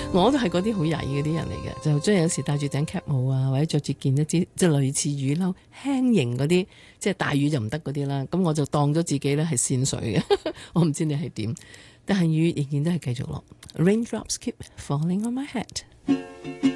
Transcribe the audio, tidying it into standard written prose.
我都係嗰啲好曳嗰啲人嚟嘅，就即係有時戴住頂 cap 帽啊，或者着住件一支即係類似雨褸輕型嗰啲，即係大雨就唔得嗰啲啦。咁我就當咗自己咧係線水嘅，我唔知你係點，但係雨仍然都係繼續落。Raindrops keep falling on my head。